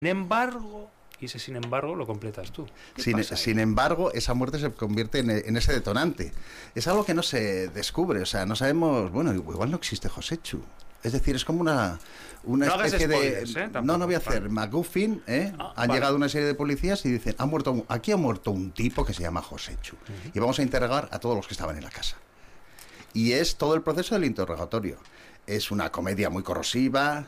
embargo, y ese sin embargo lo completas tú. Sin embargo, esa muerte se convierte en ese detonante. Es algo que no se descubre, o sea, no sabemos, bueno, igual no existe Josechu. Es decir, es como una no especie spoilers, de... Tampoco, no voy a hacer MacGuffin, Han llegado una serie de policías y dicen, aquí ha muerto un tipo que se llama Josechu. Y vamos a interrogar a todos los que estaban en la casa. Y es todo el proceso del interrogatorio. Es una comedia muy corrosiva...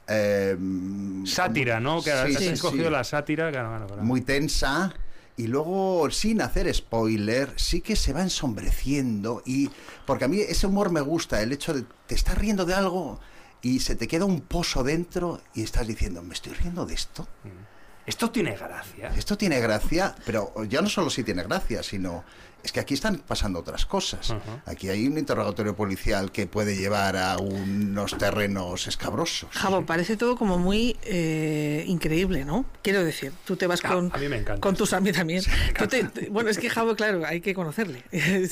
sátira, ¿no? Que has escogido la sátira. Claro. Muy tensa. Y luego, sin hacer spoiler, sí que se va ensombreciendo. Porque a mí ese humor me gusta, el hecho de te estás riendo de algo y se te queda un pozo dentro y estás diciendo, ¿me estoy riendo de esto? Esto tiene gracia. Esto tiene gracia, pero ya no solo si tiene gracia, sino... Es que aquí están pasando otras cosas. Aquí hay un interrogatorio policial que puede llevar a unos terrenos escabrosos. Javo, parece todo como muy increíble, ¿no? Quiero decir, tú te vas con... A mí me encanta. Con tus amigos también. Bueno, es que Javo, claro, hay que conocerle. Hay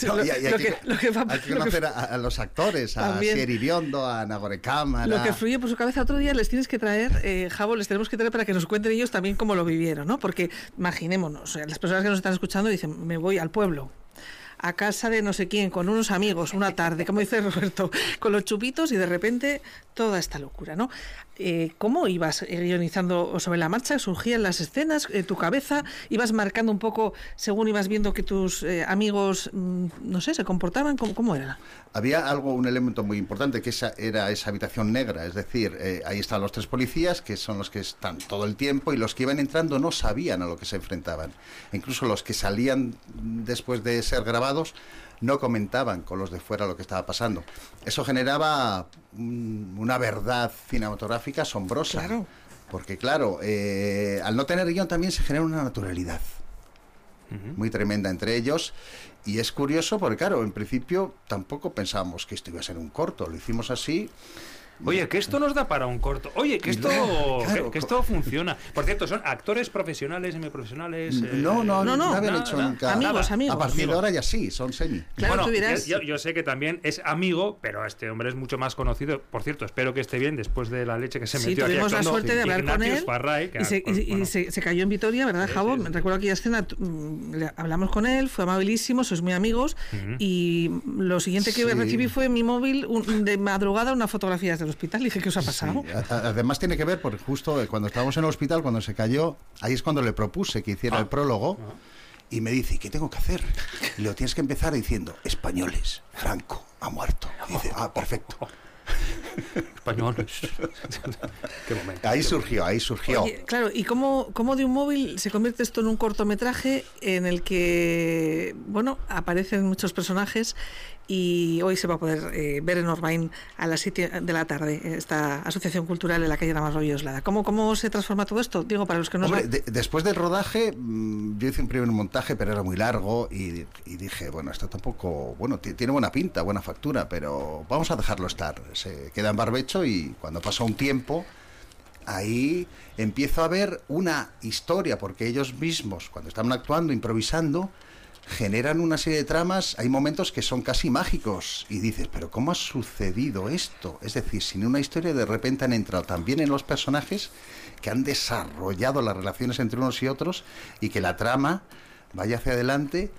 que conocer a los actores, a Sieri Biondo, a Nagore Cámara. Lo que fluye por su cabeza. Otro día les tienes que traer, Javo, les tenemos que traer para que nos cuenten ellos también cómo lo vivieron, ¿no? Porque imaginémonos, las personas que nos están escuchando dicen, me voy al pueblo, a casa de no sé quién, con unos amigos, una tarde, como dice Roberto, con los chupitos y de repente toda esta locura, ¿no? ¿Cómo ibas guionizando sobre la marcha? ¿Surgían las escenas? ¿Tu cabeza? ¿Ibas marcando un poco según ibas viendo que tus amigos, no sé, se comportaban? ¿Cómo era? Había un elemento muy importante, que era esa habitación negra, es decir, ahí están los tres policías, que son los que están todo el tiempo, y los que iban entrando no sabían a lo que se enfrentaban. Incluso los que salían después de ser grabados no comentaban con los de fuera lo que estaba pasando. Eso generaba una verdad cinematográfica asombrosa. Claro. Porque, claro, al no tener guión también se genera una naturalidad muy tremenda entre ellos. Y es curioso porque, claro, en principio tampoco pensábamos que esto iba a ser un corto. Lo hicimos así. Oye, que esto nos da para un corto. Oye, que esto, claro, que esto funciona. Por cierto, ¿son actores profesionales, semiprofesionales? No habían hecho nunca. Amigos. A partir de ahora ya sí, son semi. Claro, bueno, tú dirás. Yo sé que también es amigo, pero este hombre es mucho más conocido. Por cierto, espero que esté bien después de la leche que se metió aquí. Sí, tuvimos la suerte de hablar con él. Farray, y se cayó en Vitoria, ¿verdad, Javo? Sí. Recuerdo aquella escena, hablamos con él, fue amabilísimo, sois muy amigos. Y lo siguiente que recibí fue en mi móvil de madrugada unas fotografías del hospital. Y dije, ¿qué os ha pasado? Sí. Además tiene que ver porque justo cuando estábamos en el hospital, cuando se cayó, ahí es cuando le propuse que hiciera el prólogo y me dice, ¿qué tengo que hacer? Y lo tienes que empezar diciendo, españoles, Franco ha muerto. Y dice, perfecto. Españoles. Qué momento. Ahí surgió. Oye, claro, ¿y cómo de un móvil se convierte esto en un cortometraje en el que, bueno, aparecen muchos personajes? Y hoy se va a poder ver en Orbain a las 7 de la tarde esta asociación cultural en la calle Ramallo y Oslada. ¿Cómo se transforma todo esto? Digo, para los que no saben. Después del rodaje, yo hice un primer montaje, pero era muy largo y dije, bueno, esto tampoco, bueno, tiene buena pinta, buena factura, pero vamos a dejarlo estar. Se queda en barbecho y cuando pasa un tiempo, ahí empiezo a ver una historia, porque ellos mismos, cuando están actuando, improvisando, generan una serie de tramas. Hay momentos que son casi mágicos y dices, pero ¿cómo ha sucedido esto? Es decir, sin una historia de repente han entrado también en los personajes que han desarrollado las relaciones entre unos y otros y que la trama vaya hacia adelante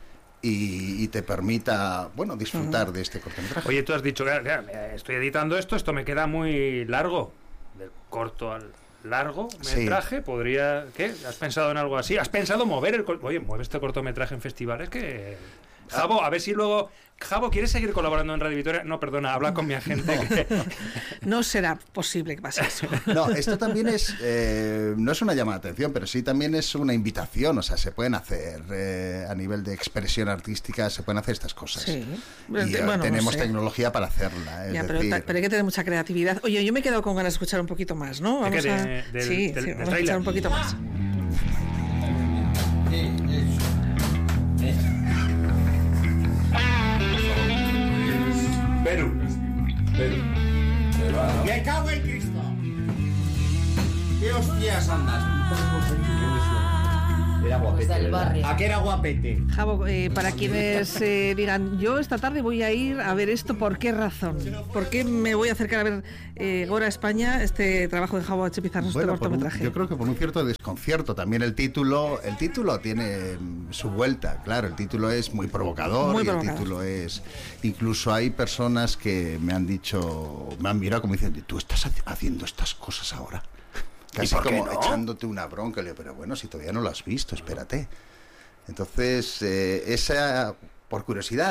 y te permita, bueno, disfrutar de este cortometraje. Oye, tú has dicho, estoy editando esto me queda muy largo, del corto al largo metraje, sí. Podría... ¿Qué? ¿Has pensado en algo así? ¿Has pensado mover mueve este cortometraje en festivales? Que... Javo, a ver si luego... Javo, ¿quieres seguir colaborando en Radio Vitoria? No, perdona, habla con mi agente. No será posible que pase eso. No, esto también es... no es una llamada de atención, pero sí también es una invitación. O sea, se pueden hacer a nivel de expresión artística, se pueden hacer estas cosas. Sí. Y tenemos tecnología para hacerla. Pero hay que tener mucha creatividad. Oye, yo me he quedado con ganas de escuchar un poquito más, ¿no? Vamos a escuchar un poquito más. Perú. ¡Me cago en Cristo! ¿Qué hostias andas? Era guapete, del ¿verdad? barrio. ¿A qué era guapete? Javo, para quienes digan, yo esta tarde voy a ir a ver esto, ¿por qué razón? ¿Por qué me voy a acercar a ver Gora España, este trabajo de Javo H. Pizarro, este cortometraje? Yo creo que por un cierto desconcierto. También el título tiene su vuelta, claro. El título es muy provocador. Muy y provocador. El título es... Incluso hay personas que me han dicho, me han mirado como diciendo, ¿tú estás haciendo estas cosas ahora? Casi por qué como no? echándote una bronca. Le digo, pero bueno, si todavía no lo has visto, espérate. Entonces, esa por curiosidad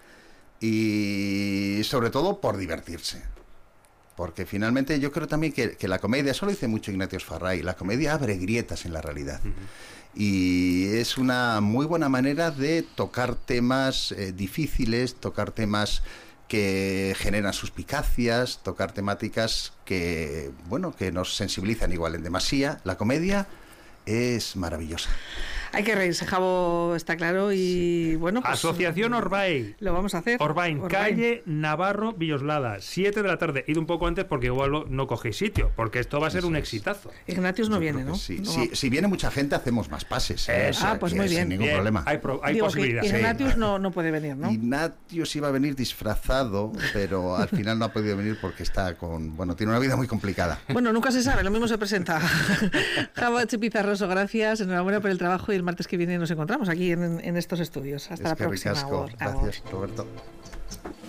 y sobre todo por divertirse. Porque finalmente yo creo también que la comedia, eso lo dice mucho Ignatius Farray, la comedia abre grietas en la realidad. Y es una muy buena manera de tocar temas difíciles, tocar temas que generan suspicacias, tocar temáticas que, bueno, que nos sensibilizan igual en demasía. La comedia es maravillosa. Hay que reírse, Javo, está claro, y bueno, pues... Asociación Orbain. Lo vamos a hacer. Orbain, calle Navarro Villoslada, 7 de la tarde. Id un poco antes porque igual no cogéis sitio, porque esto va a ser un exitazo. Ignatius no Yo viene, creo ¿no? que sí. No Sí, va. si viene mucha gente, hacemos más pases. Eso. Ah, pues muy bien. Sin ningún Bien, problema. Hay Digo posibilidad. que Sí. Ignatius no puede venir, ¿no? Ignatius iba a venir disfrazado, pero al final no ha podido venir porque está tiene una vida muy complicada. Bueno, nunca se sabe, lo mismo se presenta. Javo H. Pizarroso, gracias, enhorabuena por el trabajo y el martes que viene nos encontramos aquí en estos estudios. Hasta la Es que próxima. ricasco. Agur, agur. Gracias, Roberto.